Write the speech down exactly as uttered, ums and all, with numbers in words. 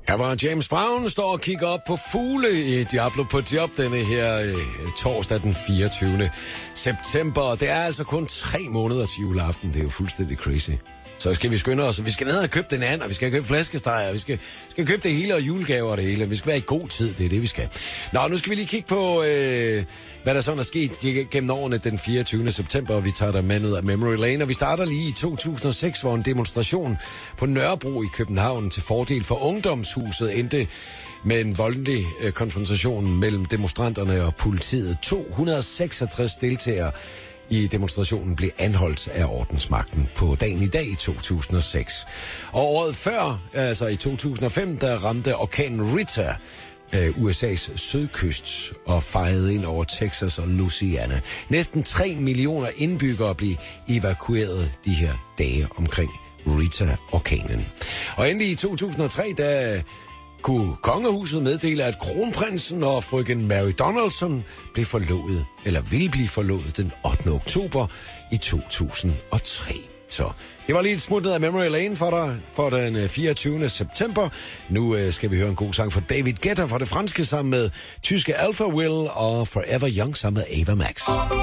Her var James Brown, står og kigger op på fugle i Diablo på Job denne her øh, torsdag den fireogtyvende september. Det er altså kun tre måneder til juleaften. Det er jo fuldstændig crazy. Så skal vi skynde os, vi skal ned og købe den anden, og vi skal købe flæskesteger, og vi skal, skal købe det hele og julegaver og det hele. Vi skal være i god tid, det er det, vi skal. Nå, nu skal vi lige kigge på, øh, hvad der sådan er sket gennem årene den fireogtyvende september, og vi tager der med ned af Memory Lane, og vi starter lige i to tusind og seks, hvor en demonstration på Nørrebro i København til fordel for Ungdomshuset endte med en voldelig øh, konfrontation mellem demonstranterne og politiet. to hundrede og seksogtres deltagere i demonstrationen blev anholdt af ordensmagten på dagen i dag i to tusind og seks. Og året før, altså i to tusind og fem, der ramte orkanen Rita øh, U S A's sydkyst og fejede ind over Texas og Louisiana. Næsten tre millioner indbyggere blev evakueret de her dage omkring Rita-orkanen. Og endelig i to tusind og tre, der kunne kongehuset meddele, at kronprinsen og frøken Mary Donaldson blev forlovet, eller vil blive forlovet den ottende oktober i to tusind og tre. Så det var lige et smut ned af Memory Lane for dig for den fireogtyvende september. Nu øh, skal vi høre en god sang fra David Guetta fra det franske sammen med tyske Alpha Will og Forever Young sammen med Ava Max.